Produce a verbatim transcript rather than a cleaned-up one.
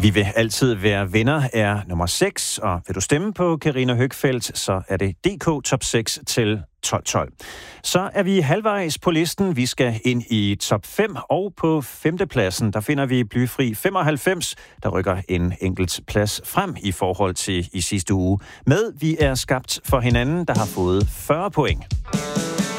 Vi vil altid være venner er nummer seks, og vil du stemme på Carina Høgfeldt, så er det D K top seks til tolv tolv. Så er vi halvvejs på listen. Vi skal ind i top fem, og på femtepladsen, der finder vi blyfri femoghalvfems, der rykker en enkelt plads frem i forhold til i sidste uge. Med Vi er skabt for hinanden, der har fået fyrre point.